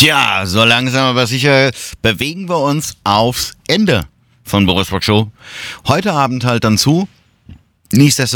Tja, so langsam aber sicher bewegen wir uns aufs Ende von Boris Rock Show. Heute Abend halt dann zu. Nichtsdestotrotz